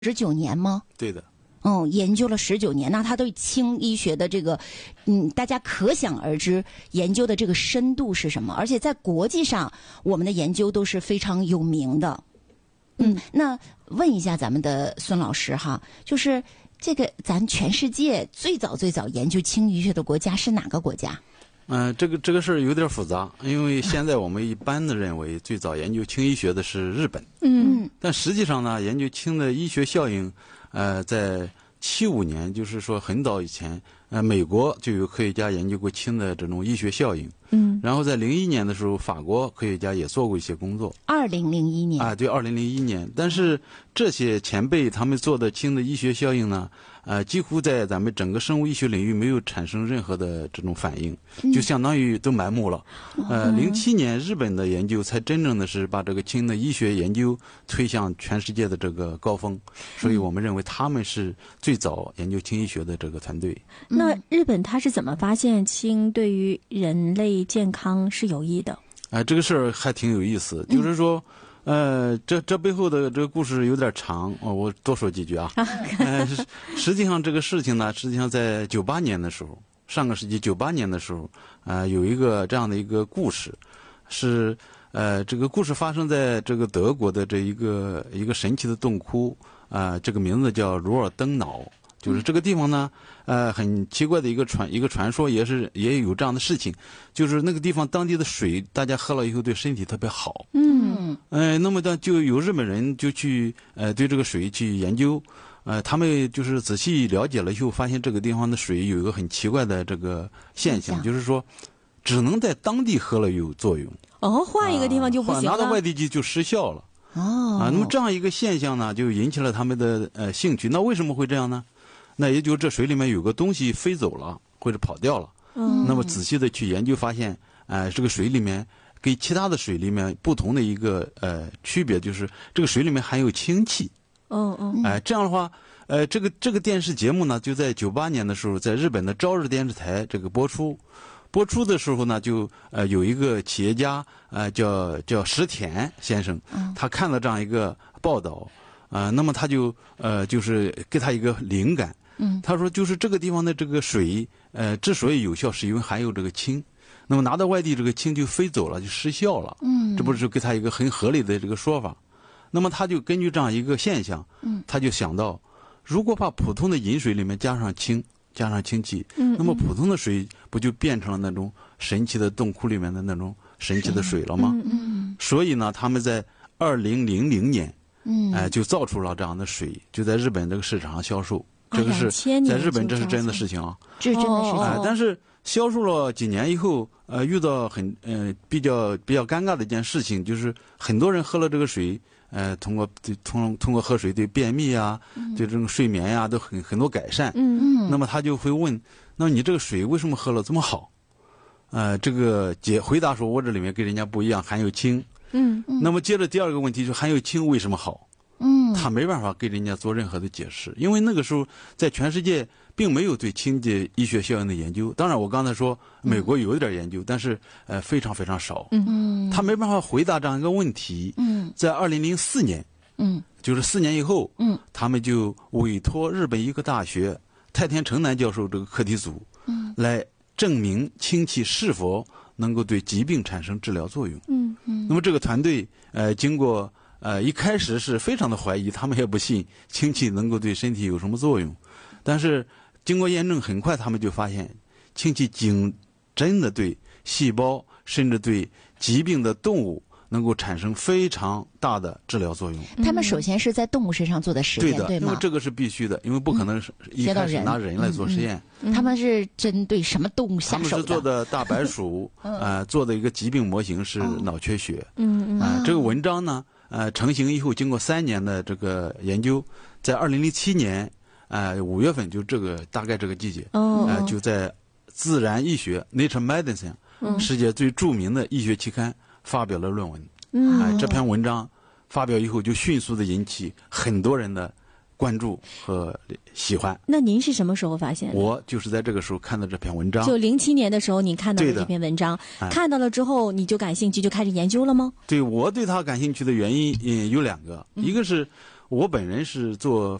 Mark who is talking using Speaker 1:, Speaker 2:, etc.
Speaker 1: 19年吗？
Speaker 2: 对的。
Speaker 1: 研究了19年，那他对轻医学的这个，大家可想而知，研究的这个深度是什么？而且在国际上，我们的研究都是非常有名的。那问一下咱们的孙老师哈，就是这个咱全世界最早研究轻医学的国家是哪个国家？
Speaker 2: 这个事儿有点复杂，因为现在我们一般的认为最早研究轻医学的是日本。但实际上呢，研究轻的医学效应，在75年，就是说很早以前，美国就有科学家研究过氢的这种医学效应。然后在01年的时候，法国科学家也做过一些工作。
Speaker 1: 2001年。
Speaker 2: 对，2001年。但是这些前辈他们做的氢的医学效应呢，几乎在咱们整个生物医学领域没有产生任何的这种反应，就相当于都埋没了。07年日本的研究才真正的是把这个氢的医学研究推向全世界的这个高峰，所以我们认为他们是最早研究氢医学的这个团队。
Speaker 3: 那日本他是怎么发现氢对于人类健康是有益的？
Speaker 2: 这个事儿还挺有意思，就是说。这背后的这个故事有点长，我多说几句啊。实际上这个事情呢，实际上在98年的时候，上个世纪98年的时候，有一个这样的一个故事，是这个故事发生在这个德国的这一个神奇的洞窟，这个名字叫罗尔登瑙。就是这个地方呢，很奇怪的一个传说，也有这样的事情，就是那个地方当地的水，大家喝了以后对身体特别好。那么就有日本人就去对这个水去研究，他们就是仔细了解了以后，发现这个地方的水有一个很奇怪的这个现象，就是说只能在当地喝了有作用。
Speaker 3: 换一个地方就不行了，
Speaker 2: 拿到外地去就失效了。那么这样一个现象呢，就引起了他们的兴趣。那为什么会这样呢？那也就是这水里面有个东西飞走了或者跑掉了。那么仔细的去研究发现，这个水里面跟其他的水里面不同的一个区别，就是这个水里面含有氢气。这样的话，这个电视节目呢，就在98年的时候，在日本的朝日电视台这个播出的时候呢，就有一个企业家叫石田先生，他看了这样一个报道，那么他就是给他一个灵感。他说就是这个地方的这个水，之所以有效，是因为含有这个氢。那么拿到外地，这个氢就飞走了，就失效了。这不是给他一个很合理的这个说法。那么他就根据这样一个现象，他就想到，如果把普通的饮水里面加上氢气，那么普通的水不就变成了那种神奇的洞窟里面的那种神奇的水了吗？所以呢，他们在2000年，就造出了这样的水，就在日本这个市场上销售。这个是在日本，这是真的事情啊，
Speaker 1: 这是真的事情。
Speaker 2: 但是销售了几年以后，遇到比较尴尬的一件事情，就是很多人喝了这个水，通过喝水对便秘啊，对这种睡眠呀，都很多改善。那么他就会问，那么你这个水为什么喝了这么好？这个回答说，我这里面跟人家不一样，含有氢。那么接着第二个问题是含有氢为什么好？他没办法给人家做任何的解释，因为那个时候在全世界并没有对氢的医学效应的研究。当然，我刚才说美国有一点研究，但是非常非常少。他没办法回答这样一个问题。在2004年，就是4年以后，他们就委托日本医科大学太田成男教授这个课题组，来证明氢气是否能够对疾病产生治疗作用。那么这个团队经过一开始是非常的怀疑，他们也不信氢气能够对身体有什么作用，但是经过验证，很快他们就发现氢气真的对细胞甚至对疾病的动物能够产生非常大的治疗作用。
Speaker 1: 他们首先是在动物身上做的实验，对吗？
Speaker 2: 因为这个是必须的，因为不可能一开始拿人来做实验。
Speaker 1: 他们是针对什么动物下手的？
Speaker 2: 他们是做的大白鼠，做的一个疾病模型是脑缺血。这个文章呢，成型以后，经过3年的这个研究，在2007年5月份，就大概这个季节，就在《自然医学》（Nature Medicine） 世界最著名的医学期刊发表了论文。这篇文章发表以后，就迅速的引起很多人的关注和喜欢。
Speaker 3: 那您是什么时候发现的？
Speaker 2: 我就是在这个时候看到这篇文章。
Speaker 3: 就07年的时候，你看到了这篇文章，看到了之后你就感兴趣，就开始研究了吗？
Speaker 2: 对，我对它感兴趣的原因有2个，一个是我本人是做